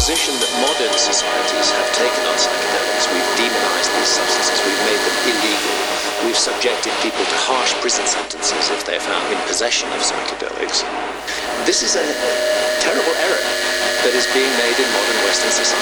position that modern societies have taken on psychedelics. We've demonized these substances, we've made them illegal, we've subjected people to harsh prison sentences if they're found in possession of psychedelics. This is a terrible error that is being made in modern Western society.